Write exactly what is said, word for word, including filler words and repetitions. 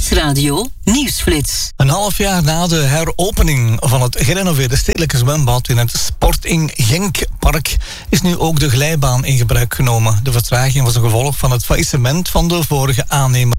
Nieuwsradio Nieuwsflits. Een half jaar na de heropening van het gerenoveerde stedelijke zwembad in het Sporting Genk-park is nu ook de glijbaan in gebruik genomen. De vertraging was een gevolg van het faillissement van de vorige aannemer.